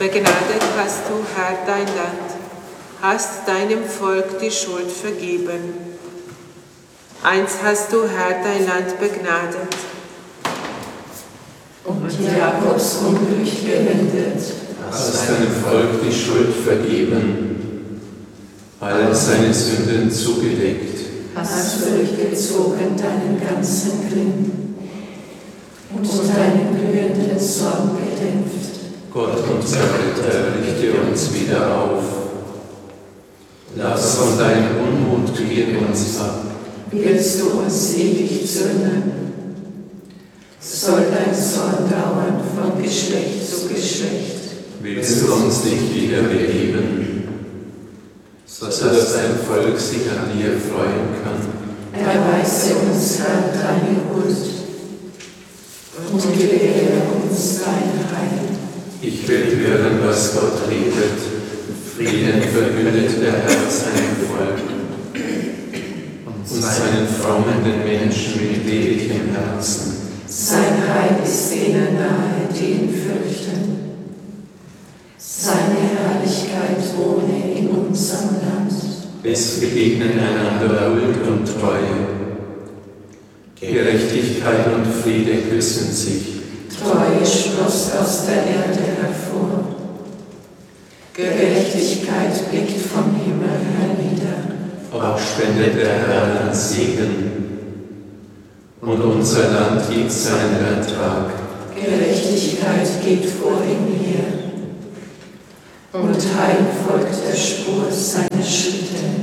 Begnadet hast du, Herr, dein Land, hast deinem Volk die Schuld vergeben. Einst hast du, Herr, dein Land begnadet und Jakobs Unglück gewendet. Hast deinem Volk die Schuld vergeben, all seine Sünden zugelegt. Hast zurückgezogen deinen ganzen Grimm und deinen glühenden Zorn gedämpft. Gott, unser Retter, richte uns wieder auf. Lass von deinem Unmut gegen uns ab. Willst du uns ewig zürnen? Soll dein Zorn dauern von Geschlecht zu Geschlecht? Willst du uns nicht wieder beleben, sodass dein Volk sich an dir freuen kann? Erweise uns, Herr, deine Huld und gewähre uns dein Heil. Ich will hören, was Gott redet. Frieden verkündet der Herr seinem Volk und seinen frommen Menschen mit ewigem Herzen. Sein Heil ist denen nahe, die ihn fürchten. Seine Herrlichkeit wohne in unserem Land. Es begegnen einander Huld und Treue. Gerechtigkeit und Friede küssen sich. Treue sproßt aus der Erde hervor. Gerechtigkeit blickt vom Himmel hernieder. Auch spendet der Herr den Segen, und unser Land gibt seinen Ertrag. Gerechtigkeit geht vor ihm her, und Heil folgt der Spur seiner Schritte.